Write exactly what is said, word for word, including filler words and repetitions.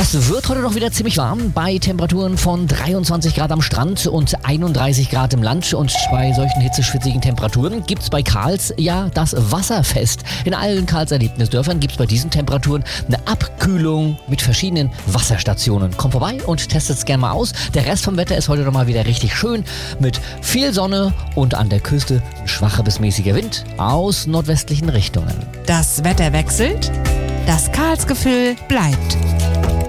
Es wird heute noch wieder ziemlich warm bei Temperaturen von dreiundzwanzig Grad am Strand und einunddreißig Grad im Land. Und bei solchen hitzeschwitzigen Temperaturen gibt es bei Karls ja das Wasserfest. In allen Karls Erlebnisdörfern gibt es bei diesen Temperaturen eine Abkühlung mit verschiedenen Wasserstationen. Kommt vorbei und testet es gerne mal aus. Der Rest vom Wetter ist heute noch mal wieder richtig schön mit viel Sonne und an der Küste ein schwacher bis mäßiger Wind aus nordwestlichen Richtungen. Das Wetter wechselt, das Karlsgefühl bleibt.